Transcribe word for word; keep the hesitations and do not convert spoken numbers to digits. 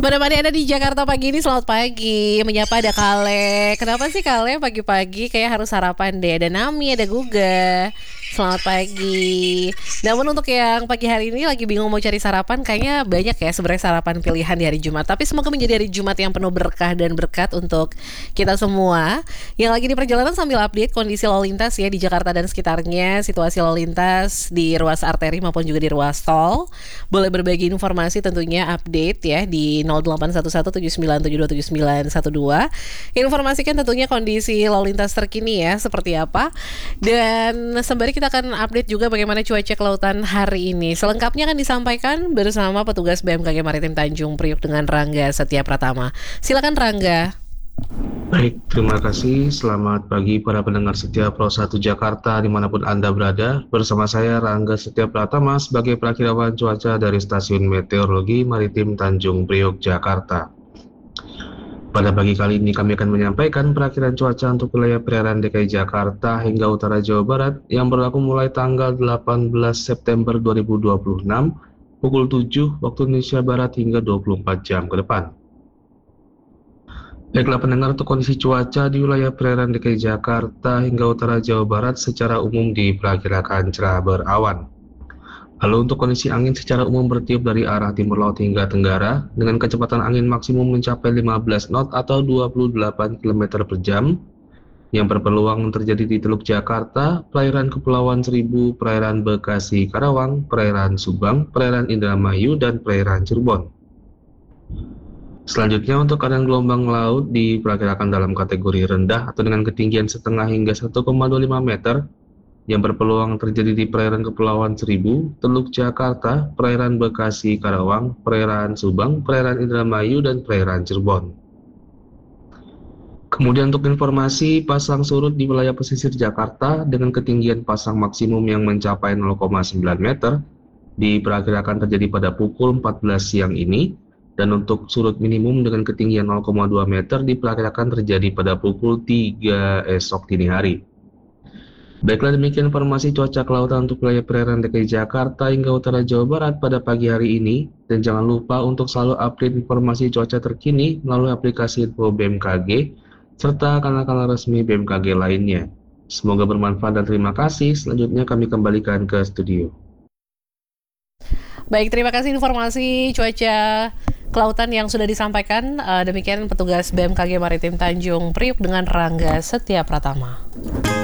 Menemani Anda di Jakarta pagi ini, selamat pagi. Menyapa ada Kale. Kenapa sih Kale pagi-pagi kayak harus sarapan deh? Ada Nami, ada Guga. Selamat pagi. Namun untuk yang pagi hari ini lagi bingung mau cari sarapan, kayaknya banyak ya sebenarnya sarapan pilihan di hari Jumat. Tapi semoga menjadi hari Jumat yang penuh berkah dan berkat untuk kita semua. Yang lagi di perjalanan sambil update kondisi lalu lintas ya di Jakarta dan sekitarnya, situasi lalu lintas di ruas arteri maupun juga di ruas tol. Boleh berbagi informasi tentunya update ya di nol delapan satu satu tujuh sembilan tujuh dua tujuh sembilan satu dua. Informasikan tentunya kondisi lalu lintas terkini ya seperti apa. Dan sembari kita akan update juga bagaimana cuaca kelautan hari ini. Selengkapnya akan disampaikan bersama petugas B M K G Maritim Tanjung Priok dengan Rangga Setia Pratama. Silakan Rangga. Baik, terima kasih. Selamat pagi para pendengar setia Pro satu Jakarta dimanapun Anda berada. Bersama saya Rangga Setia Pratama sebagai perakirawan cuaca dari Stasiun Meteorologi Maritim Tanjung Priok, Jakarta. Pada pagi kali ini kami akan menyampaikan perakiraan cuaca untuk wilayah perairan D K I Jakarta hingga utara Jawa Barat yang berlaku mulai tanggal delapan belas September dua ribu dua puluh enam pukul tujuh waktu Indonesia Barat hingga dua puluh empat jam ke depan. Baiklah pendengar, untuk kondisi cuaca di wilayah perairan D K I Jakarta hingga utara Jawa Barat secara umum diperkirakan cerah berawan. Lalu untuk kondisi angin secara umum bertiup dari arah timur laut hingga tenggara dengan kecepatan angin maksimum mencapai lima belas knot atau dua puluh delapan kilometer per jam yang berpeluang terjadi di Teluk Jakarta, perairan Kepulauan Seribu, perairan Bekasi Karawang, perairan Subang, perairan Indramayu, dan perairan Cirebon. Selanjutnya untuk keadaan gelombang laut diperkirakan dalam kategori rendah atau dengan ketinggian setengah hingga satu koma dua lima meter yang berpeluang terjadi di perairan Kepulauan Seribu, Teluk Jakarta, perairan Bekasi Karawang, perairan Subang, perairan Indramayu, dan perairan Cirebon. Kemudian untuk informasi pasang surut di wilayah pesisir Jakarta dengan ketinggian pasang maksimum yang mencapai nol koma sembilan meter diperkirakan terjadi pada pukul empat belas siang ini. Dan untuk surut minimum dengan ketinggian nol koma dua meter diperkirakan terjadi pada pukul tiga esok dini hari. Baiklah, demikian informasi cuaca kelautan untuk wilayah perairan D K I Jakarta hingga utara Jawa Barat pada pagi hari ini. Dan jangan lupa untuk selalu update informasi cuaca terkini melalui aplikasi Info B M K G serta kanal-kanal resmi B M K G lainnya. Semoga bermanfaat dan terima kasih. Selanjutnya kami kembalikan ke studio. Baik, terima kasih informasi cuaca kelautan yang sudah disampaikan. Uh, demikian petugas B M K G Maritim Tanjung Priok dengan Rangga Setia Pratama.